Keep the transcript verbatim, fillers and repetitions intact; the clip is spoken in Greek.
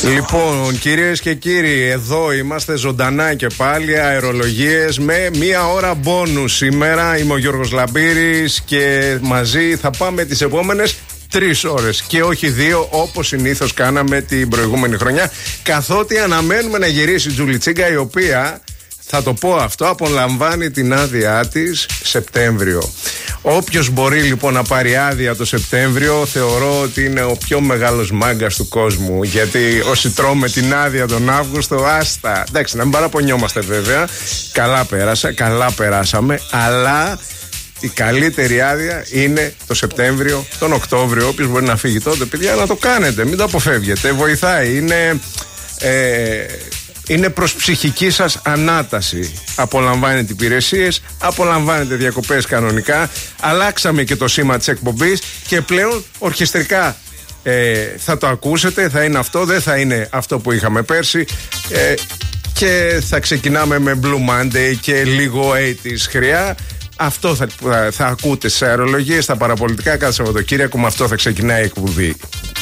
Λοιπόν, κυρίες και κύριοι, εδώ είμαστε ζωντανά και πάλι, αερολογίες με μία ώρα μπόνους σήμερα. Είμαι ο Γιώργος Λαμπύρης και μαζί θα πάμε τις επόμενες τρεις ώρες και όχι δύο, όπως συνήθως κάναμε την προηγούμενη χρονιά, καθότι αναμένουμε να γυρίσει η Τζουλιτσίγκα, η οποία, θα το πω αυτό, απολαμβάνει την άδειά της Σεπτέμβριο. Όποιος μπορεί λοιπόν να πάρει άδεια το Σεπτέμβριο, θεωρώ ότι είναι ο πιο μεγάλος μάγκας του κόσμου. Γιατί όσοι τρώμε την άδεια τον Αύγουστο, άστα. Εντάξει, να μην παραπονιόμαστε βέβαια. Καλά πέρασα, καλά περάσαμε, αλλά η καλύτερη άδεια είναι το Σεπτέμβριο, τον Οκτώβριο. Όποιος μπορεί να φύγει τότε, παιδιά, να το κάνετε, μην το αποφεύγετε. Βοηθάει, είναι. Ε, Είναι προς ψυχική σας ανάταση. Απολαμβάνετε υπηρεσίες, απολαμβάνετε διακοπές κανονικά. Αλλάξαμε και το σήμα της εκπομπής και πλέον ορχιστρικά ε, θα το ακούσετε. Θα είναι αυτό, δεν θα είναι αυτό που είχαμε πέρσι. ε, Και θα ξεκινάμε με Blue Monday και λίγο ογδόντα χρειά. Αυτό θα, θα, θα ακούτε στις αερολογίες, στα παραπολιτικά κάθε Σαββατοκύριακο. Με αυτό θα ξεκινάει η εκπομπή.